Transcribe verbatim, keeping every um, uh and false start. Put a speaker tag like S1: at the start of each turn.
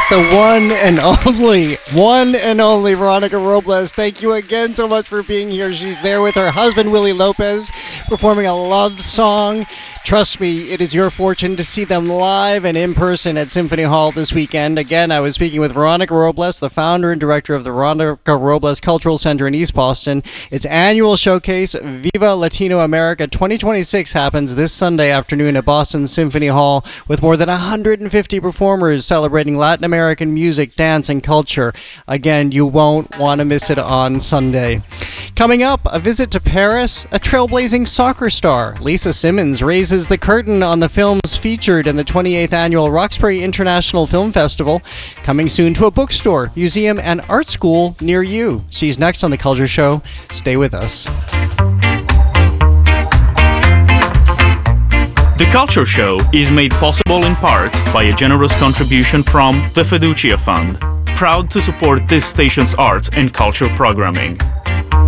S1: the one and only, one and only Veronica Robles. Thank you again so much for being here. She's there with her husband, Willie Lopez, performing a love song. Trust me, it is your fortune to see them live and in person at Symphony Hall this weekend. Again, I was speaking with Veronica Robles, the founder and director of the Veronica Robles Cultural Center in East Boston. Its annual showcase, Viva Latino America twenty twenty-six, happens this Sunday afternoon at Boston Symphony Hall with more than one hundred fifty performers celebrating Latin American music, dance, and culture. Again, you won't want to miss it on Sunday. Coming up, a visit to Paris, a trailblazing soccer star, Lisa Simmons, raises the curtain on the films featured in the twenty-eighth Annual Roxbury International Film Festival, coming soon to a bookstore, museum, and art school near you. She's next on The Culture Show. Stay with us.
S2: The Culture Show is made possible in part by a generous contribution from the Fiducia Fund, proud to support this station's arts and culture programming.